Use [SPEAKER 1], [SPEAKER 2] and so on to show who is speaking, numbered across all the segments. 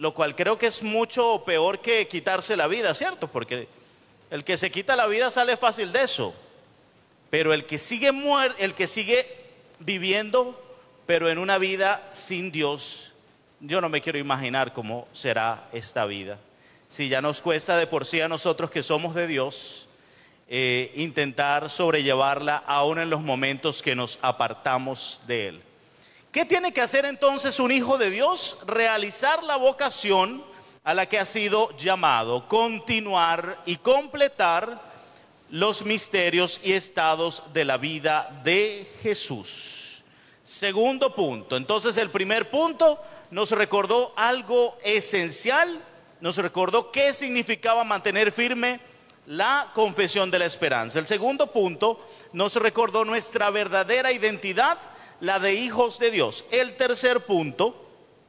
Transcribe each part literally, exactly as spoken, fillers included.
[SPEAKER 1] lo cual creo que es mucho peor que quitarse la vida, ¿cierto? Porque el que se quita la vida sale fácil de eso, pero el que sigue muer, el que sigue viviendo, pero en una vida sin Dios, yo no me quiero imaginar cómo será esta vida. Si ya nos cuesta de por sí a nosotros que somos de Dios, eh, intentar sobrellevarla aún en los momentos que nos apartamos de Él. ¿Qué tiene que hacer entonces un hijo de Dios? Realizar la vocación a la que ha sido llamado, continuar y completar los misterios y estados de la vida de Jesús. Segundo punto, entonces el primer punto nos recordó algo esencial, nos recordó qué significaba mantener firme la confesión de la esperanza. El segundo punto nos recordó nuestra verdadera identidad, la de hijos de Dios. El tercer punto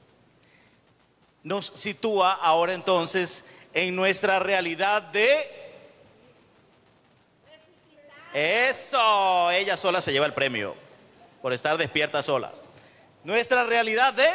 [SPEAKER 1] nos sitúa ahora entonces en nuestra realidad de... Eso, ella sola se lleva el premio por estar despierta sola. Nuestra realidad de...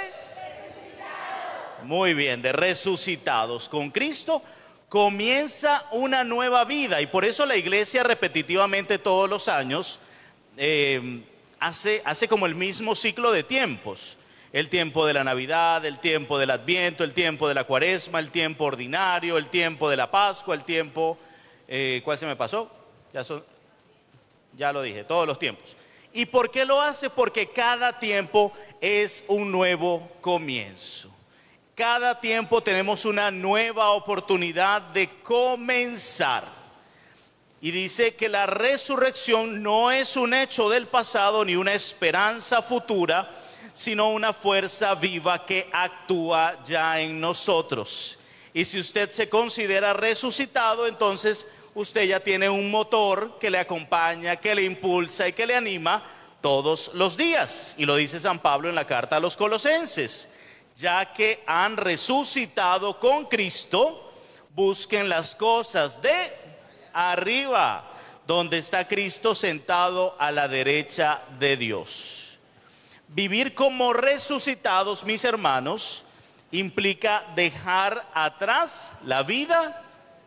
[SPEAKER 1] Muy bien, de resucitados con Cristo. Comienza una nueva vida y por eso la iglesia repetitivamente todos los años eh, Hace, hace como el mismo ciclo de tiempos. El tiempo de la Navidad, el tiempo del Adviento, el tiempo de la Cuaresma, el tiempo ordinario, el tiempo de la Pascua, el tiempo... Eh, ¿Cuál se me pasó? Ya, son, ya lo dije, todos los tiempos. ¿Y por qué lo hace? Porque cada tiempo es un nuevo comienzo. Cada tiempo tenemos una nueva oportunidad de comenzar. Y dice que la resurrección no es un hecho del pasado ni una esperanza futura, sino una fuerza viva que actúa ya en nosotros. Y si usted se considera resucitado, entonces usted ya tiene un motor que le acompaña, que le impulsa y que le anima todos los días. Y lo dice San Pablo en la carta a los Colosenses. Ya que han resucitado con Cristo, busquen las cosas de arriba, donde está Cristo sentado a la derecha de Dios. Vivir como resucitados, mis hermanos, implica dejar atrás la vida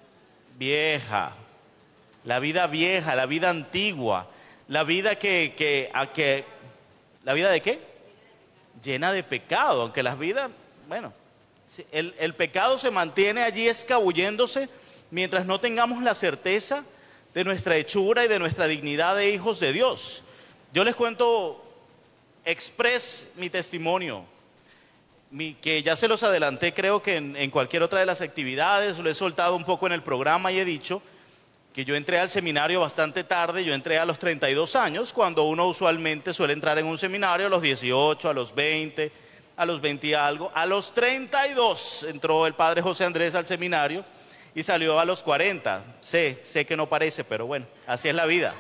[SPEAKER 1] vieja, la vida vieja, la vida antigua, la vida que, que, a que, ¿la vida de qué? Llena de pecado, aunque las vidas, bueno, el, el pecado se mantiene allí escabulléndose mientras no tengamos la certeza de nuestra hechura y de nuestra dignidad de hijos de Dios. Yo les cuento express mi testimonio, mi, que ya se los adelanté, creo que en, en cualquier otra de las actividades, lo he soltado un poco en el programa y he dicho que yo entré al seminario bastante tarde. Yo entré a los treinta y dos años, cuando uno usualmente suele entrar en un seminario a los dieciocho, a los veinte, a los veinte y algo. A los treinta y dos entró el padre José Andrés al seminario y salió a los cuarenta. Sé, sé que no parece, pero bueno, así es la vida.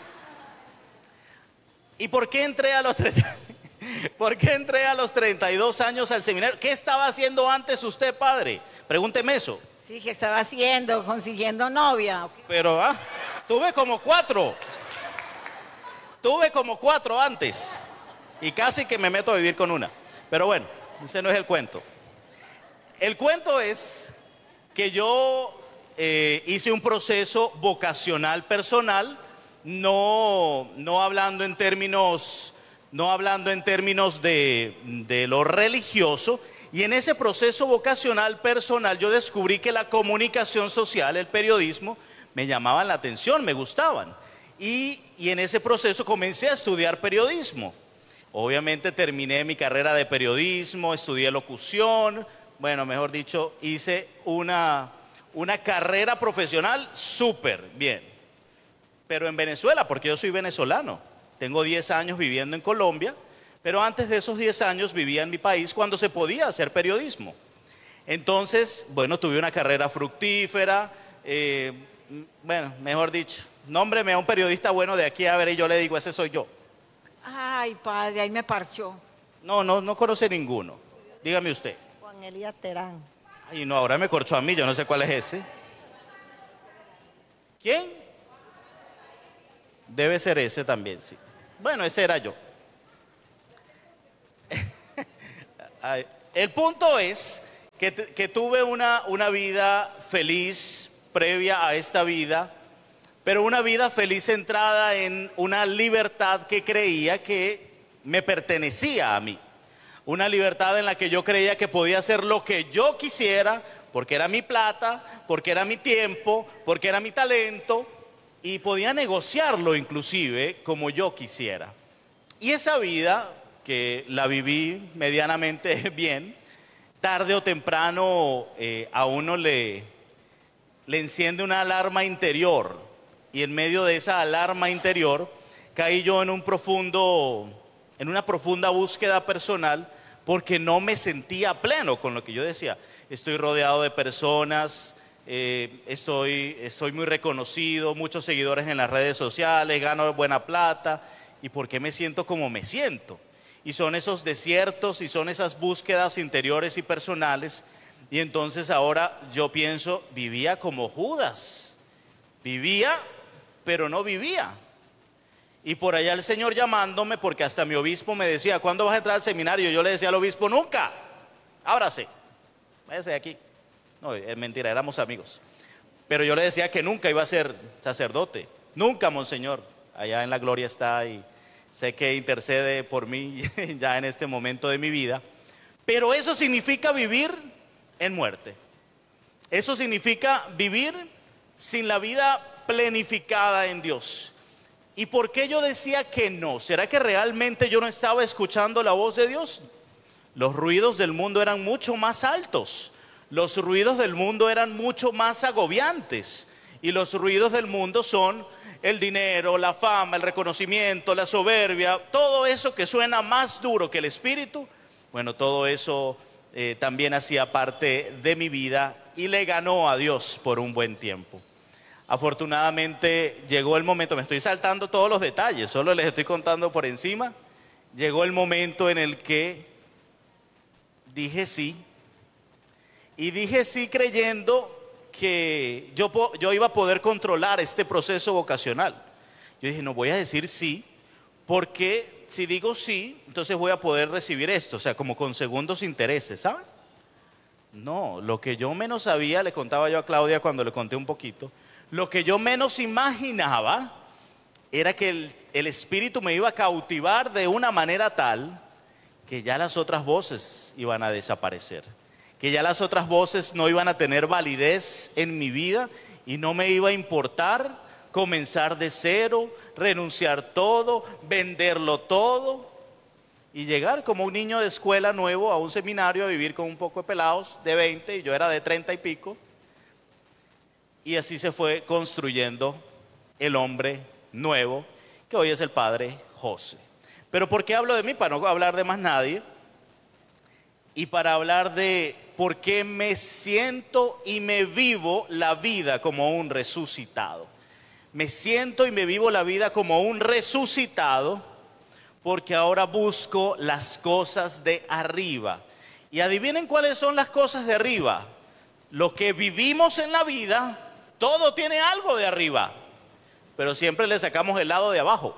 [SPEAKER 1] ¿Y por qué entré a los treinta? ¿Por qué entré a los treinta y dos años al seminario? ¿Qué estaba haciendo antes usted, padre? Pregúnteme eso.
[SPEAKER 2] Sí, ¿qué estaba haciendo? Consiguiendo novia.
[SPEAKER 1] Pero, ah, tuve como cuatro. Tuve como cuatro antes. Y casi que me meto a vivir con una. Pero bueno, ese no es el cuento. El cuento es que yo eh, hice un proceso vocacional personal, no, no hablando en términos, no hablando en términos de, de lo religioso. Y en ese proceso vocacional personal yo descubrí que la comunicación social, el periodismo, me llamaban la atención, me gustaban. Y, y en ese proceso comencé a estudiar periodismo. Obviamente terminé mi carrera de periodismo, estudié locución, bueno, mejor dicho, hice una, una carrera profesional súper bien. Pero en Venezuela, porque yo soy venezolano, tengo diez años viviendo en Colombia, pero antes de esos diez años vivía en mi país cuando se podía hacer periodismo. Entonces, bueno, tuve una carrera fructífera, eh, bueno, mejor dicho, nómbreme a un periodista bueno de aquí a ver y yo le digo, ese soy yo.
[SPEAKER 2] Ay, padre, ahí me parchó.
[SPEAKER 1] No, no, no conoce ninguno. Dígame usted.
[SPEAKER 2] Juan Elías Terán.
[SPEAKER 1] Ay, no, ahora me corchó a mí, yo no sé cuál es ese. ¿Quién? Debe ser ese también, sí. Bueno, ese era yo. El punto es que, que tuve una, una vida feliz previa a esta vida, pero una vida feliz centrada en una libertad que creía que me pertenecía a mí. Una libertad en la que yo creía que podía hacer lo que yo quisiera, porque era mi plata, porque era mi tiempo, porque era mi talento, y podía negociarlo inclusive como yo quisiera. Y esa vida, que la viví medianamente bien, tarde o temprano eh, a uno le, le enciende una alarma interior. Y en medio de esa alarma interior caí yo en un profundo, en una profunda búsqueda personal, porque no me sentía pleno con lo que yo decía. Estoy rodeado de personas, eh, estoy, estoy muy reconocido, muchos seguidores en las redes sociales, gano buena plata. ¿Y por qué me siento como me siento? Y son esos desiertos y son esas búsquedas interiores y personales. Y entonces ahora yo pienso, vivía como Judas. Vivía, pero no vivía. Y por allá el Señor llamándome, porque hasta mi obispo me decía, ¿cuándo vas a entrar al seminario? Yo le decía al obispo, nunca. Ábrase, váyase de aquí. No, es mentira, éramos amigos. Pero yo le decía que nunca iba a ser sacerdote. Nunca, monseñor. Allá en la gloria está y sé que intercede por mí ya en este momento de mi vida. Pero eso significa vivir en muerte. Eso significa vivir sin la vida planificada en Dios. ¿Y por qué yo decía que no? ¿Será que realmente yo no estaba escuchando la voz de Dios? Los ruidos del mundo eran mucho más altos. Los ruidos del mundo eran mucho más agobiantes. Y los ruidos del mundo son el dinero, la fama, el reconocimiento, la soberbia, todo eso que suena más duro que el espíritu. Bueno, todo eso eh, también hacía parte de mi vida y le ganó a Dios por un buen tiempo. Afortunadamente llegó el momento, me estoy saltando todos los detalles, solo les estoy contando por encima. Llegó el momento en el que dije sí. Y dije sí creyendo que yo, yo iba a poder controlar este proceso vocacional. Yo dije, no, voy a decir sí, porque si digo sí, entonces voy a poder recibir esto, o sea, como con segundos intereses, ¿saben? No, lo que yo menos sabía, le contaba yo a Claudia cuando le conté un poquito, lo que yo menos imaginaba era que el, el Espíritu me iba a cautivar de una manera tal que ya las otras voces iban a desaparecer, que ya las otras voces no iban a tener validez en mi vida y no me iba a importar comenzar de cero, renunciar todo, venderlo todo y llegar como un niño de escuela nuevo a un seminario a vivir con un poco de pelados de veinte y yo era de treinta y pico. Y así se fue construyendo el hombre nuevo, que hoy es el padre José. Pero ¿por qué hablo de mí? Para no hablar de más nadie. Y para hablar de por qué me siento y me vivo la vida como un resucitado. Me siento y me vivo la vida como un resucitado porque ahora busco las cosas de arriba. Y adivinen cuáles son las cosas de arriba. Lo que vivimos en la vida, todo tiene algo de arriba, pero siempre le sacamos el lado de abajo.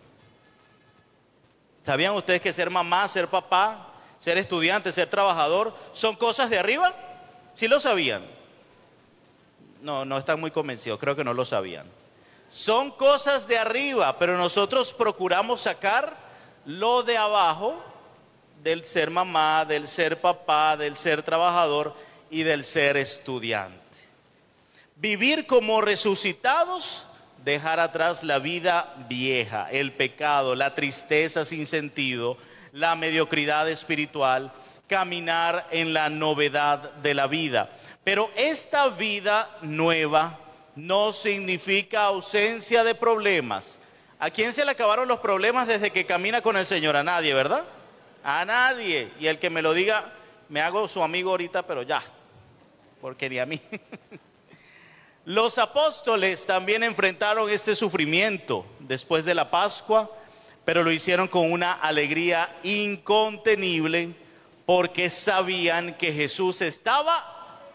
[SPEAKER 1] ¿Sabían ustedes que ser mamá, ser papá, ser estudiante, ser trabajador, son cosas de arriba? ¿Sí lo sabían? No, no están muy convencidos, creo que no lo sabían. Son cosas de arriba, pero nosotros procuramos sacar lo de abajo del ser mamá, del ser papá, del ser trabajador y del ser estudiante. Vivir como resucitados, dejar atrás la vida vieja, el pecado, la tristeza sin sentido, la mediocridad espiritual, caminar en la novedad de la vida. Pero esta vida nueva no significa ausencia de problemas. ¿A quién se le acabaron los problemas desde que camina con el Señor? A nadie, ¿verdad? A nadie. Y el que me lo diga, me hago su amigo ahorita, pero ya, porque ni a mí. Los apóstoles también enfrentaron este sufrimiento después de la Pascua, pero lo hicieron con una alegría incontenible porque sabían que Jesús estaba.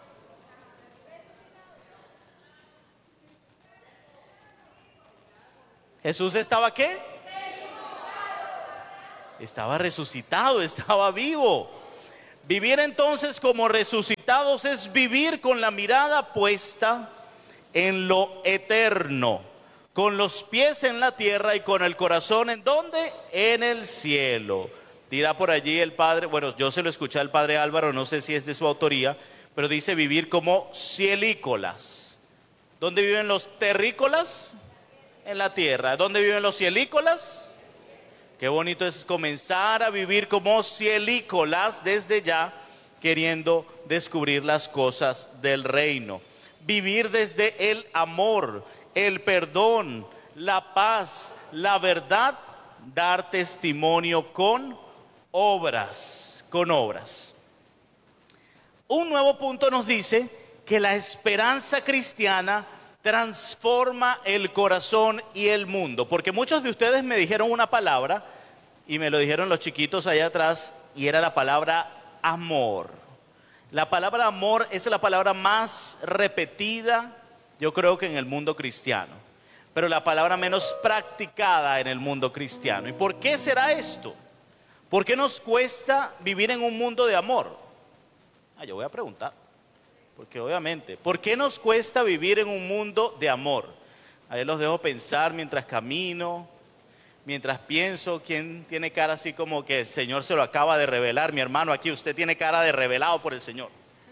[SPEAKER 1] ¿Jesús estaba qué? Estaba resucitado, estaba vivo. Vivir entonces como resucitados es vivir con la mirada puesta en lo eterno, con los pies en la tierra y con el corazón ¿en dónde? En el cielo. Dirá por allí el padre, bueno, yo se lo escuché al padre Álvaro, no sé si es de su autoría, pero dice vivir como cielícolas. ¿Dónde viven los terrícolas? En la tierra. ¿Dónde viven los cielícolas? Qué bonito es comenzar a vivir como cielícolas desde ya, queriendo descubrir las cosas del reino. Vivir desde el amor, el perdón, la paz, la verdad, dar testimonio con obras, con obras. Un nuevo punto nos dice que la esperanza cristiana transforma el corazón y el mundo. Porque muchos de ustedes me dijeron una palabra, y me lo dijeron los chiquitos allá atrás, y era la palabra amor. La palabra amor es la palabra más repetida, yo creo que en el mundo cristiano, pero la palabra menos practicada en el mundo cristiano. ¿Y por qué será esto? ¿Por qué nos cuesta vivir en un mundo de amor? Ah, yo voy a preguntar. Porque obviamente, ¿por qué nos cuesta vivir en un mundo de amor? Ahí los dejo pensar mientras camino, mientras pienso. ¿Quién tiene cara así como que el Señor se lo acaba de revelar? Mi hermano aquí, usted tiene cara de revelado por el Señor.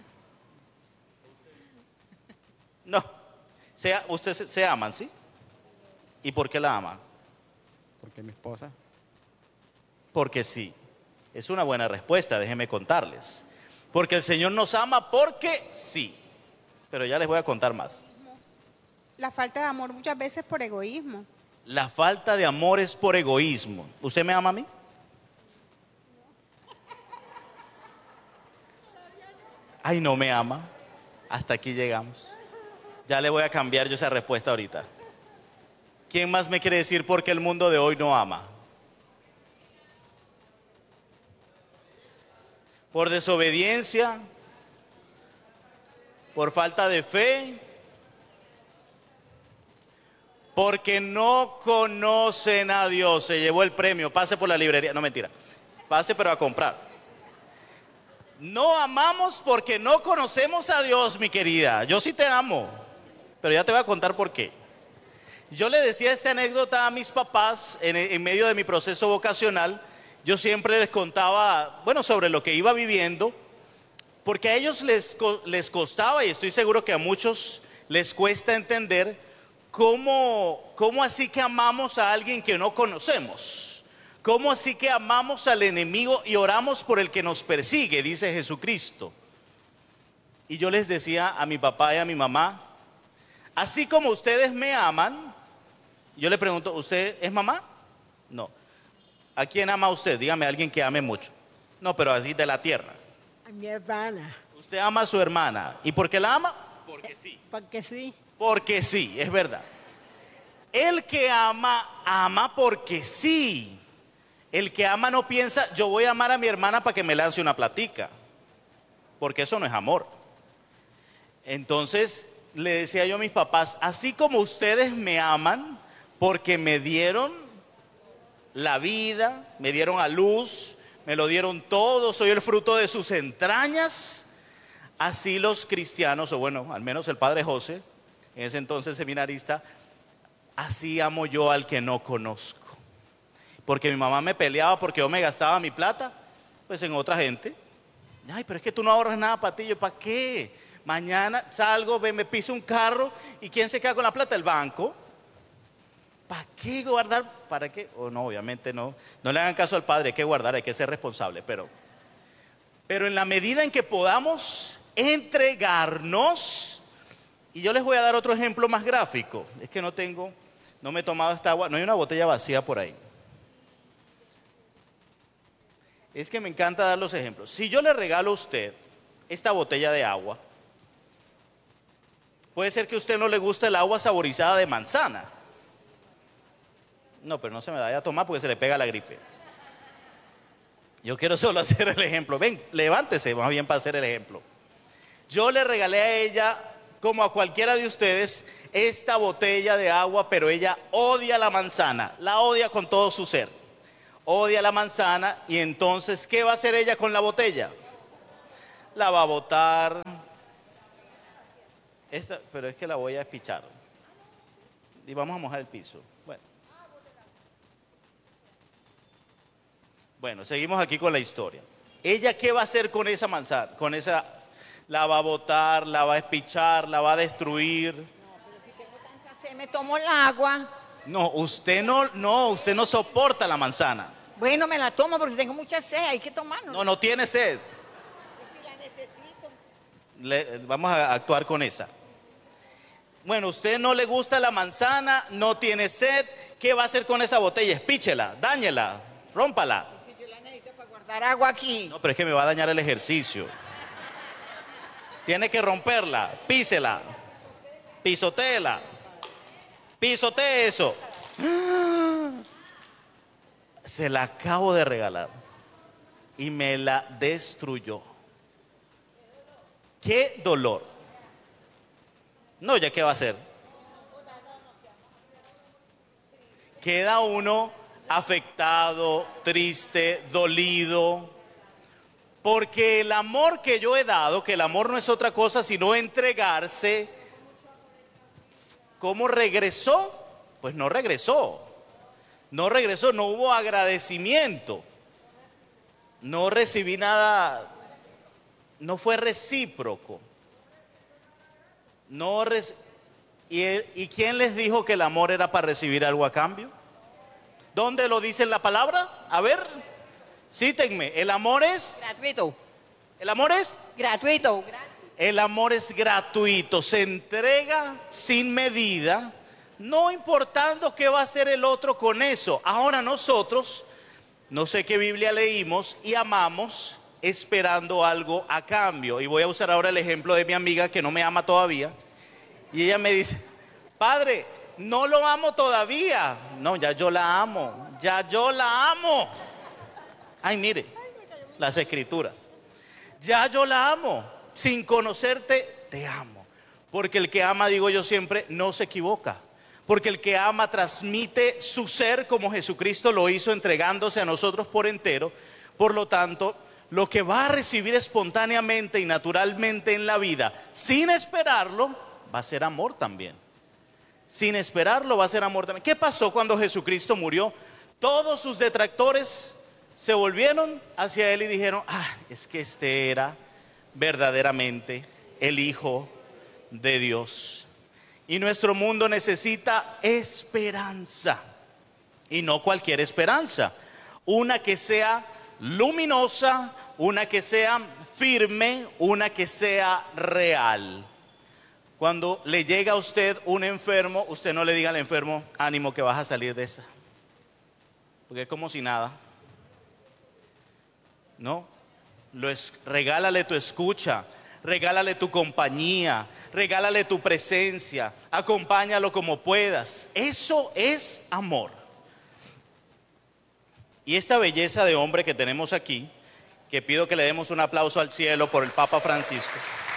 [SPEAKER 1] No, se, ustedes se, se aman, ¿sí? ¿Y por qué la ama?
[SPEAKER 3] Porque mi esposa.
[SPEAKER 1] Porque sí, es una buena respuesta, déjenme contarles. Porque el Señor nos ama porque sí. Pero ya les voy a contar más.
[SPEAKER 4] La falta de amor muchas veces por egoísmo.
[SPEAKER 1] La falta de amor es por egoísmo. ¿Usted me ama a mí? Ay, no me ama. Hasta aquí llegamos. Ya le voy a cambiar yo esa respuesta ahorita. ¿Quién más me quiere decir por qué el mundo de hoy no ama? Por desobediencia, por falta de fe, porque no conocen a Dios. Se llevó el premio, pase por la librería, no mentira, pase pero a comprar. No amamos porque no conocemos a Dios, mi querida. Yo sí te amo, pero ya te voy a contar por qué. Yo le decía esta anécdota a mis papás en, en medio de mi proceso vocacional. Yo siempre les contaba, bueno, sobre lo que iba viviendo, porque a ellos les, les costaba, y estoy seguro que a muchos les cuesta entender, cómo, cómo así que amamos a alguien que no conocemos, cómo así que amamos al enemigo y oramos por el que nos persigue, dice Jesucristo. Y yo les decía a mi papá y a mi mamá, así como ustedes me aman, yo le pregunto, ¿usted es mamá? No. ¿A quién ama usted? Dígame a alguien que ame mucho. No, pero así de la tierra.
[SPEAKER 2] A mi hermana.
[SPEAKER 1] Usted ama a su hermana. ¿Y por qué la ama? Porque sí.
[SPEAKER 2] Porque sí.
[SPEAKER 1] Porque sí, es verdad. El que ama, ama porque sí. El que ama no piensa, yo voy a amar a mi hermana para que me lance una platica. Porque eso no es amor. Entonces, le decía yo a mis papás, así como ustedes me aman porque me dieron la vida, me dieron a luz, me lo dieron todo, soy el fruto de sus entrañas. Así los cristianos, o bueno, al menos el padre José, en ese entonces seminarista, así amo yo al que no conozco. Porque mi mamá me peleaba porque yo me gastaba mi plata, pues en otra gente. Ay, pero es que tú no ahorras nada para ti. Yo, ¿para qué? Mañana salgo, me piso un carro y ¿quién se queda con la plata? El banco. ¿Para qué guardar? ¿Para qué? O no, obviamente no. No le hagan caso al padre, hay que guardar, hay que ser responsable. Pero, pero en la medida en que podamos entregarnos, y yo les voy a dar otro ejemplo más gráfico. Es que no tengo, no me he tomado esta agua, no hay una botella vacía por ahí. Es que me encanta dar los ejemplos. Si yo le regalo a usted esta botella de agua, puede ser que a usted no le guste el agua saborizada de manzana. No, pero no se me la vaya a tomar porque se le pega la gripe. Yo quiero solo hacer el ejemplo. Ven, levántese más bien para hacer el ejemplo. Yo le regalé a ella, como a cualquiera de ustedes, esta botella de agua, pero ella odia la manzana, la odia con todo su ser. Odia la manzana y entonces, ¿qué va a hacer ella con la botella? la va a botar. Esta, pero es que la voy a espichar. Y vamos a mojar el piso. Bueno. Bueno, seguimos aquí con la historia. ¿Ella qué va a hacer con esa manzana? Con esa, la va a botar, la va a espichar, la va a destruir.
[SPEAKER 5] Se me tomó el agua.
[SPEAKER 1] No, usted no, no, usted no soporta la manzana.
[SPEAKER 5] Bueno, me la tomo porque tengo mucha sed, hay que tomarla.
[SPEAKER 1] No, no tiene sed.
[SPEAKER 5] Si la necesito.
[SPEAKER 1] Le- vamos a actuar con esa. Bueno, usted no le gusta la manzana, no tiene sed. ¿Qué va a hacer con esa botella? Espíchela, dáñela, rómpala.
[SPEAKER 5] Si yo la necesito para guardar agua aquí.
[SPEAKER 1] No, pero es que me va a dañar el ejercicio. Tiene que romperla, písela, pisotéela, pisotee eso. Se la acabo de regalar y me la destruyó. ¡Qué dolor! No, ¿ya qué va a hacer? Queda uno afectado, triste, dolido. Porque el amor que yo he dado, que el amor no es otra cosa sino entregarse, ¿cómo regresó? Pues no regresó. No regresó, no hubo agradecimiento. No recibí nada, no fue recíproco. No reci- ¿Y, él- ¿Y quién les dijo que el amor era para recibir algo a cambio? ¿Dónde lo dice en la palabra? A ver, cítenme. ¿El amor es?
[SPEAKER 5] Gratuito.
[SPEAKER 1] ¿El amor es?
[SPEAKER 5] Gratuito.
[SPEAKER 1] El amor es gratuito, se entrega sin medida, no importando qué va a hacer el otro con eso. Ahora nosotros, no sé qué Biblia leímos y amamos esperando algo a cambio. Y voy a usar ahora el ejemplo de mi amiga que no me ama todavía. Y ella me dice, padre, no lo amo todavía. No, ya yo la amo, ya yo la amo. Ay, mire, las escrituras. Ya yo la amo. Sin conocerte, te amo. Porque el que ama, digo yo siempre, no se equivoca. Porque el que ama transmite su ser como Jesucristo lo hizo entregándose a nosotros por entero. Por lo tanto, lo que va a recibir espontáneamente y naturalmente en la vida, sin esperarlo, va a ser amor también. Sin esperarlo va a ser amor también. ¿Qué pasó cuando Jesucristo murió? Todos sus detractores se volvieron hacia él y dijeron, ah, es que este era verdaderamente el Hijo de Dios. Y nuestro mundo necesita esperanza. Y no cualquier esperanza. Una que sea luminosa, una que sea firme, una que sea real. Cuando le llega a usted un enfermo, usted no le diga al enfermo, ánimo que vas a salir de esa. Porque es como si nada. No, lo es, regálale tu escucha, regálale tu compañía, regálale tu presencia, acompáñalo como puedas. Eso es amor. Y esta belleza de hombre que tenemos aquí, que pido que le demos un aplauso al cielo por el Papa Francisco.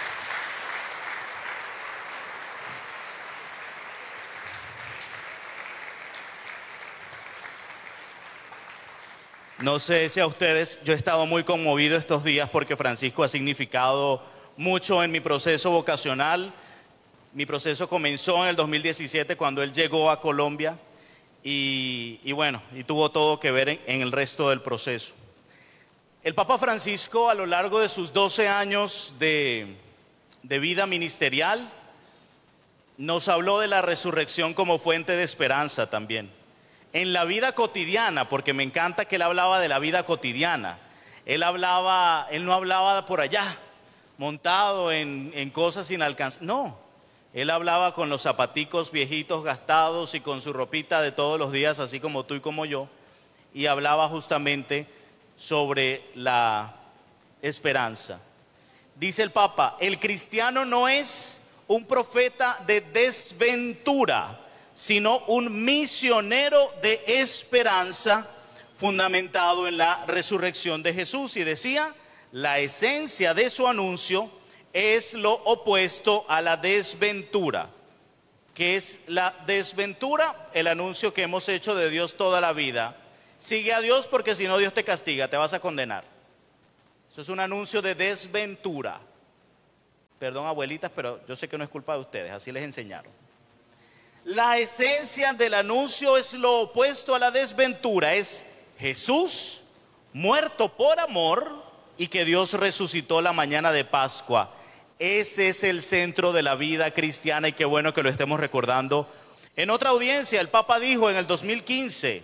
[SPEAKER 1] No sé si a ustedes, yo he estado muy conmovido estos días porque Francisco ha significado mucho en mi proceso vocacional. Mi proceso comenzó en el dos mil diecisiete cuando él llegó a Colombia y, y bueno, y tuvo todo que ver en, en el resto del proceso. El Papa Francisco a lo largo de sus doce años de, de vida ministerial nos habló de la resurrección como fuente de esperanza también. En la vida cotidiana, porque me encanta que él hablaba de la vida cotidiana. Él hablaba, él no hablaba por allá, montado en, en cosas inalcanzables. No, él hablaba con los zapaticos viejitos gastados y con su ropita de todos los días, así como tú y como yo. Y hablaba justamente sobre la esperanza. Dice el Papa, el cristiano no es un profeta de desventura, sino un misionero de esperanza fundamentado en la resurrección de Jesús. Y decía, la esencia de su anuncio es lo opuesto a la desventura. ¿Qué es la desventura? El anuncio que hemos hecho de Dios toda la vida. Sigue a Dios porque si no Dios te castiga, te vas a condenar. Eso es un anuncio de desventura. Perdón, abuelitas, pero yo sé que no es culpa de ustedes, así les enseñaron. La esencia del anuncio es lo opuesto a la desventura, es Jesús muerto por amor y que Dios resucitó la mañana de Pascua. Ese es el centro de la vida cristiana y qué bueno que lo estemos recordando. En otra audiencia, el Papa dijo en el dos mil quince,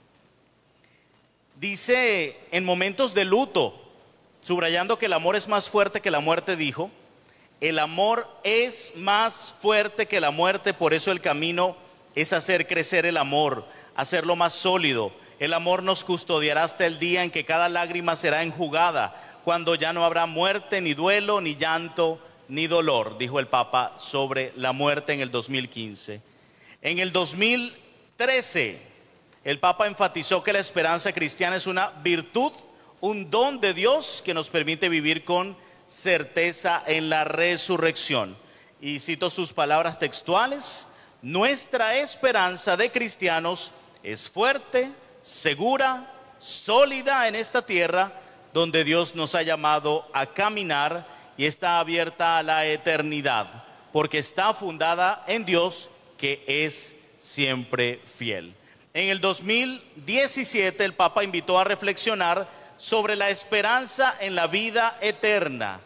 [SPEAKER 1] dice en momentos de luto, subrayando que el amor es más fuerte que la muerte, dijo, el amor es más fuerte que la muerte, por eso el camino es hacer crecer el amor, hacerlo más sólido. El amor nos custodiará hasta el día en que cada lágrima será enjugada, cuando ya no habrá muerte, ni duelo, ni llanto, ni dolor, dijo el Papa sobre la muerte en el dos mil quince. En el dos mil trece, el Papa enfatizó que la esperanza cristiana es una virtud, un don de Dios que nos permite vivir con certeza en la resurrección. Y cito sus palabras textuales: nuestra esperanza de cristianos es fuerte, segura, sólida en esta tierra donde Dios nos ha llamado a caminar y está abierta a la eternidad, porque está fundada en Dios que es siempre fiel. En el dos mil diecisiete el Papa invitó a reflexionar sobre la esperanza en la vida eterna,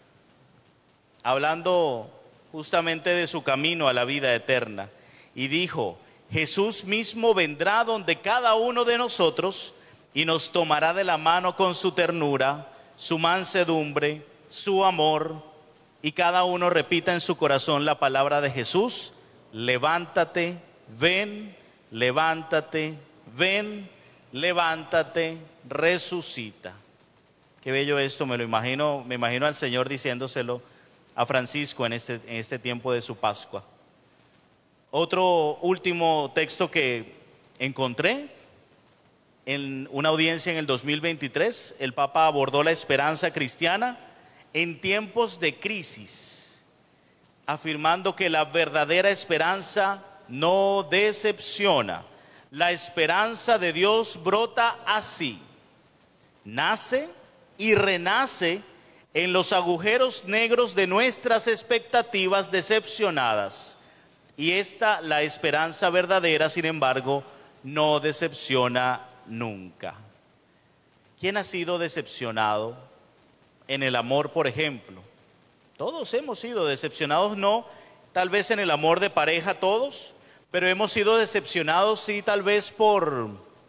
[SPEAKER 1] hablando justamente de su camino a la vida eterna, y dijo: Jesús mismo vendrá donde cada uno de nosotros y nos tomará de la mano con su ternura, su mansedumbre, su amor, y cada uno repita en su corazón la palabra de Jesús: levántate, ven, levántate, ven, levántate, resucita. Qué bello esto, me lo imagino, me imagino al Señor diciéndoselo a Francisco en este, en este tiempo de su Pascua. Otro último texto que encontré en una audiencia en el dos mil veintitrés, el Papa abordó la esperanza cristiana en tiempos de crisis, afirmando que la verdadera esperanza no decepciona. La esperanza de Dios brota así: nace y renace en los agujeros negros de nuestras expectativas decepcionadas. Y esta, la esperanza verdadera, sin embargo, no decepciona nunca. ¿Quién ha sido decepcionado en el amor, por ejemplo? Todos hemos sido decepcionados, no tal vez en el amor de pareja todos, pero hemos sido decepcionados, sí, tal vez por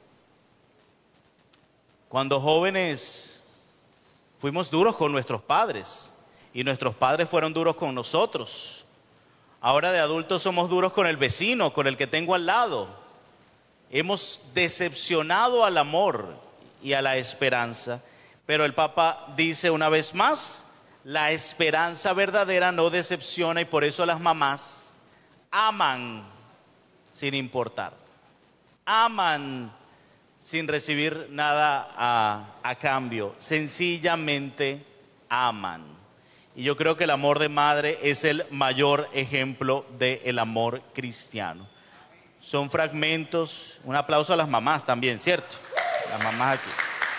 [SPEAKER 1] cuando jóvenes fuimos duros con nuestros padres y nuestros padres fueron duros con nosotros. Ahora de adultos somos duros con el vecino, con el que tengo al lado. Hemos decepcionado al amor y a la esperanza, pero el Papa dice una vez más: la esperanza verdadera no decepciona, y por eso las mamás aman sin importar, aman sin recibir nada a, a cambio, sencillamente aman. Y yo creo que el amor de madre es el mayor ejemplo del amor cristiano. Son fragmentos, un aplauso a las mamás también, ¿cierto? Las mamás aquí.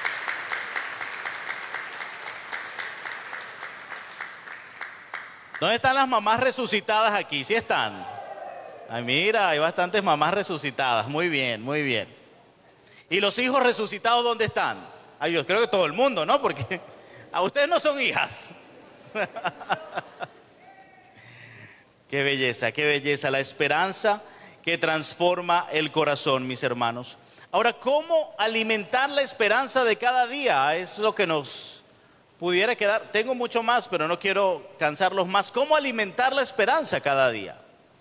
[SPEAKER 1] ¿Dónde están las mamás resucitadas aquí? ¿Sí están? Ay, mira, hay bastantes mamás resucitadas. Muy bien, muy bien. ¿Y los hijos resucitados dónde están? Ay, yo creo que todo el mundo, ¿no? Porque a ustedes no son hijas. Qué belleza, qué belleza. La esperanza que transforma el corazón, mis hermanos. Ahora, ¿cómo alimentar la esperanza de cada día? Es lo que nos pudiera quedar. Tengo mucho más, pero no quiero cansarlos más. ¿Cómo alimentar la esperanza cada día?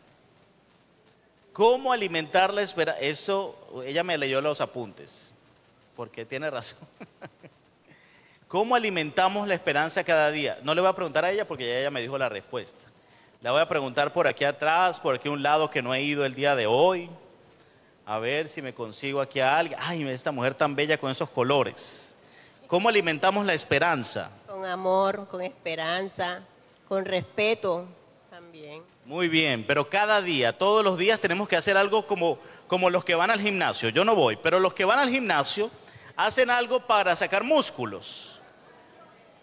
[SPEAKER 1] ¿Cómo alimentar la esperanza? Eso, ella me leyó los apuntes, porque tiene razón. ¿Cómo alimentamos la esperanza cada día? No le voy a preguntar a ella porque ya ella me dijo la respuesta. La voy a preguntar por aquí atrás, por aquí a un lado que no he ido el día de hoy. A ver si me consigo aquí a alguien. Ay, esta mujer tan bella con esos colores. ¿Cómo alimentamos la esperanza?
[SPEAKER 6] Con amor, con esperanza, con respeto también.
[SPEAKER 1] Muy bien, pero cada día, todos los días tenemos que hacer algo como, como los que van al gimnasio. Yo no voy, pero los que van al gimnasio hacen algo para sacar músculos.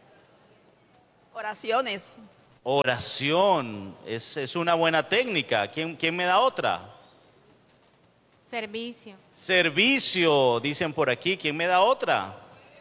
[SPEAKER 7] Oraciones.
[SPEAKER 1] Oración, es, es una buena técnica. ¿Quién, quién me da otra?
[SPEAKER 8] Servicio.
[SPEAKER 1] Servicio, dicen por aquí. ¿Quién me da otra?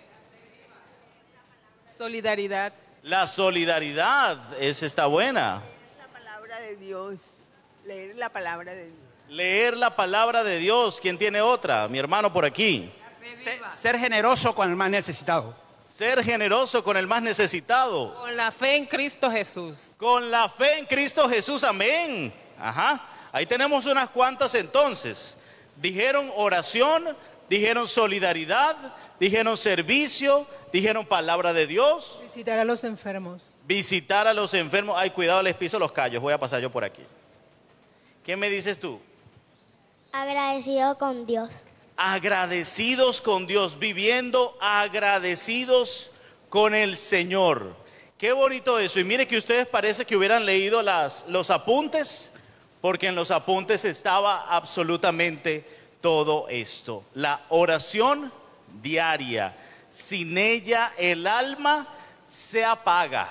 [SPEAKER 7] Solidaridad.
[SPEAKER 1] La solidaridad, esa está buena.
[SPEAKER 2] La palabra de Dios. Leer la palabra de Dios.
[SPEAKER 1] Leer la palabra de Dios. ¿Quién tiene otra? Mi hermano por aquí.
[SPEAKER 3] Ser, ser generoso con el más necesitado.
[SPEAKER 1] Ser generoso con el más necesitado.
[SPEAKER 9] Con la fe en Cristo Jesús.
[SPEAKER 1] Con la fe en Cristo Jesús, amén. Ajá, ahí tenemos unas cuantas entonces. Dijeron oración, dijeron solidaridad, dijeron servicio, dijeron palabra de Dios.
[SPEAKER 10] Visitar a los enfermos.
[SPEAKER 1] Visitar a los enfermos. Ay, cuidado, les piso los callos, voy a pasar yo por aquí. ¿Qué me dices tú?
[SPEAKER 11] Agradecido con Dios.
[SPEAKER 1] Agradecidos con Dios, viviendo agradecidos con el Señor. Qué bonito eso. Y mire que ustedes parece que hubieran leído las, los apuntes, porque en los apuntes estaba absolutamente todo esto. La oración diaria. Sin ella el alma se apaga.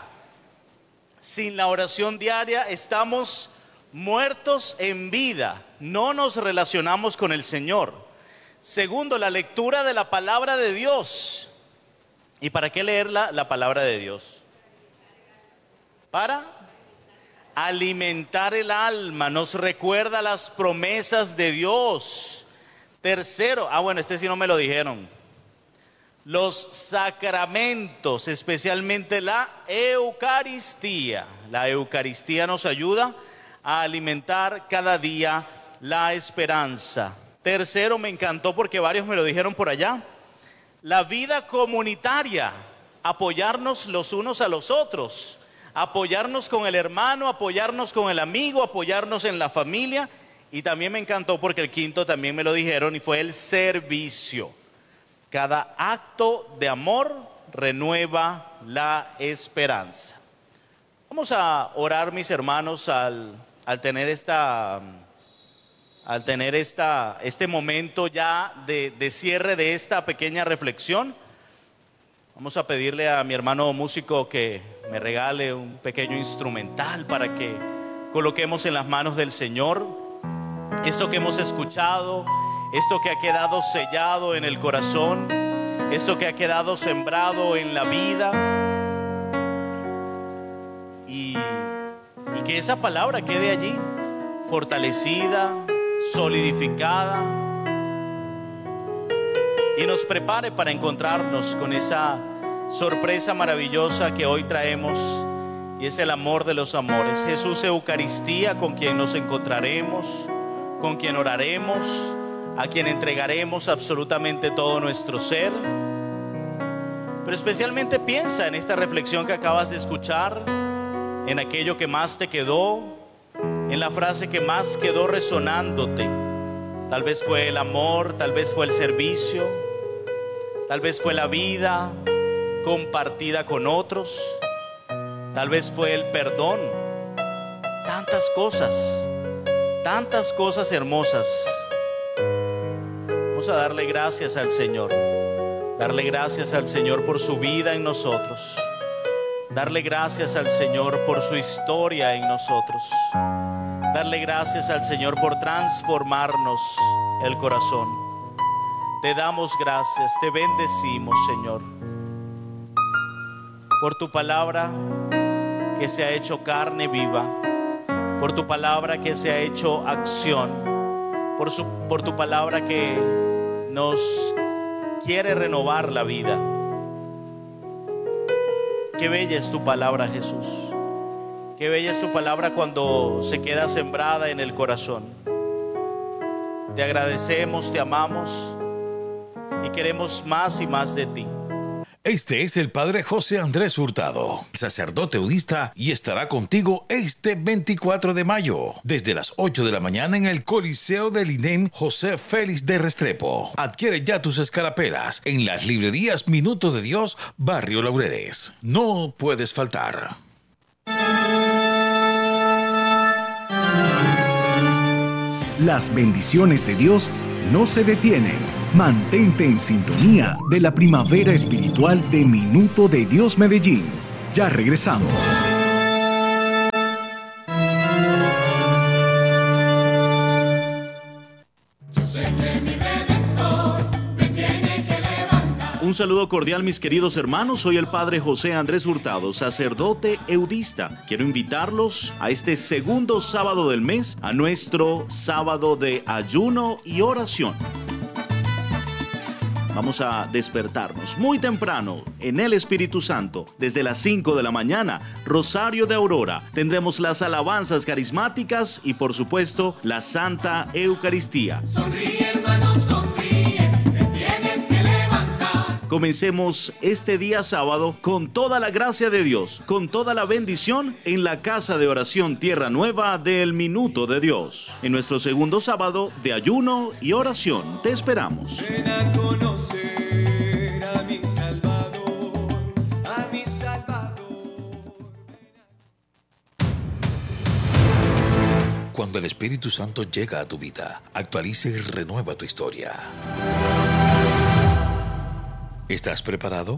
[SPEAKER 1] Sin la oración diaria estamos muertos en vida. No nos relacionamos con el Señor. Segundo, la lectura de la palabra de Dios. ¿Y para qué leerla, la palabra de Dios? Para alimentar el alma, nos recuerda las promesas de Dios. Tercero, ah bueno, este sí no me lo dijeron. Los sacramentos, especialmente la Eucaristía. La Eucaristía nos ayuda a alimentar cada día la esperanza. Tercero, me encantó porque varios me lo dijeron por allá. La vida comunitaria, apoyarnos los unos a los otros, apoyarnos con el hermano, apoyarnos con el amigo, apoyarnos en la familia. Y también me encantó porque el quinto también me lo dijeron y fue el servicio. Cada acto de amor renueva la esperanza. Vamos a orar, mis hermanos, al, al tener esta... al tener esta, este momento ya de, de cierre de esta pequeña reflexión. Vamos a pedirle a mi hermano músico que me regale un pequeño instrumental para que coloquemos en las manos del Señor esto que hemos escuchado, esto que ha quedado sellado en el corazón, esto que ha quedado sembrado en la vida, y, y que esa palabra quede allí fortalecida, solidificada, y nos prepare para encontrarnos con esa sorpresa maravillosa que hoy traemos, y es el amor de los amores. Jesús Eucaristía, con quien nos encontraremos, con quien oraremos, a quien entregaremos absolutamente todo nuestro ser. Pero especialmente piensa en esta reflexión que acabas de escuchar, en aquello que más te quedó, en la frase que más quedó resonándote. Tal vez fue el amor, tal vez fue el servicio, tal vez fue la vida compartida con otros, tal vez fue el perdón. Tantas cosas, tantas cosas hermosas. Vamos a darle gracias al Señor, darle gracias al Señor por su vida en nosotros, darle gracias al Señor por su historia en nosotros, darle gracias al Señor por transformarnos el corazón. Te damos gracias, te bendecimos, Señor, por tu palabra que se ha hecho carne viva, por tu palabra que se ha hecho acción, por, su, por tu palabra que nos quiere renovar la vida. Qué bella es tu palabra, Jesús. Qué bella es tu palabra cuando se queda sembrada en el corazón. Te agradecemos, te amamos y queremos más y más de ti.
[SPEAKER 12] Este es el Padre José Andrés Hurtado, sacerdote udista, y estará contigo este veinticuatro de mayo, desde las ocho de la mañana en el Coliseo del I N E M José Félix de Restrepo. Adquiere ya tus escarapelas en las librerías Minuto de Dios, Barrio Laureles. No puedes faltar.
[SPEAKER 13] Las bendiciones de Dios no se detienen. Mantente en sintonía de la primavera espiritual de Minuto de Dios Medellín. Ya regresamos.
[SPEAKER 1] Un saludo cordial, mis queridos hermanos. Soy el Padre José Andrés Hurtado, sacerdote eudista. Quiero invitarlos a este segundo sábado del mes, a nuestro sábado de ayuno y oración. Vamos a despertarnos muy temprano en el Espíritu Santo. Desde las cinco de la mañana, Rosario de Aurora. Tendremos las alabanzas carismáticas y, por supuesto, la Santa Eucaristía.
[SPEAKER 8] Sonríe, hermano, sonríe, te tienes que levantar.
[SPEAKER 1] Comencemos este día sábado con toda la gracia de Dios, con toda la bendición en la Casa de Oración Tierra Nueva del Minuto de Dios. En nuestro segundo sábado de ayuno y oración, te esperamos.
[SPEAKER 8] Ven a conocer a mi Salvador, a mi Salvador.
[SPEAKER 12] Cuando el Espíritu Santo llega a tu vida, actualiza y renueva tu historia. ¿Estás preparado?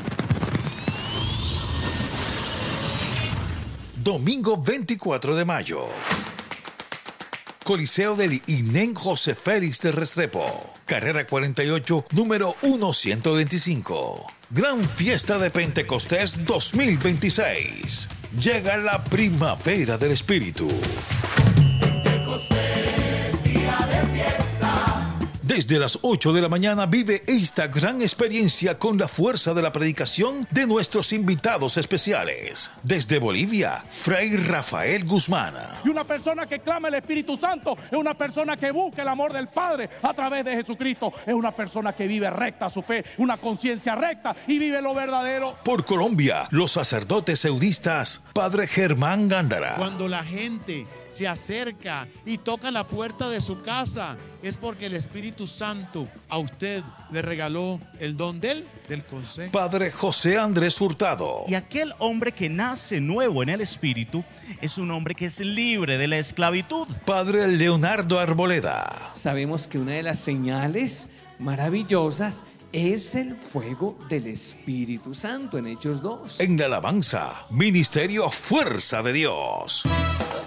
[SPEAKER 12] Domingo veinticuatro de mayo. Coliseo del INEN José Félix de Restrepo. Carrera cuarenta y ocho, número ciento veinticinco. Gran Fiesta de Pentecostés dos mil veintiséis. Llega la primavera del Espíritu.
[SPEAKER 8] Pentecostés, día de fiesta.
[SPEAKER 12] Desde las ocho de la mañana vive esta gran experiencia con la fuerza de la predicación de nuestros invitados especiales. Desde Bolivia, Fray Rafael Guzmán.
[SPEAKER 10] Y una persona que clama el Espíritu Santo es una persona que busca el amor del Padre a través de Jesucristo. Es una persona que vive recta su fe, una conciencia recta y vive lo verdadero.
[SPEAKER 12] Por Colombia, los sacerdotes eudistas, Padre Germán Gándara.
[SPEAKER 14] Cuando la gente se acerca y toca la puerta de su casa, es porque el Espíritu Santo a usted le regaló el don del, del consejo.
[SPEAKER 12] Padre José Andrés Hurtado.
[SPEAKER 1] Y aquel hombre que nace nuevo en el Espíritu es un hombre que es libre de la esclavitud.
[SPEAKER 12] Padre Leonardo Arboleda.
[SPEAKER 15] Sabemos que una de las señales maravillosas es el fuego del Espíritu Santo en Hechos dos.
[SPEAKER 12] En la alabanza, Ministerio Fuerza de Dios.
[SPEAKER 8] Todos